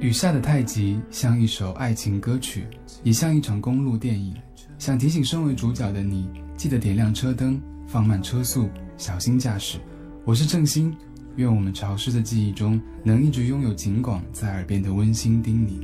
雨下的太急，像一首爱情歌曲，也像一场公路电影。想提醒身为主角的你，记得点亮车灯，放慢车速，小心驾驶。我是郑兴，愿我们潮湿的记忆中能一直拥有警广在耳边的温馨叮咛。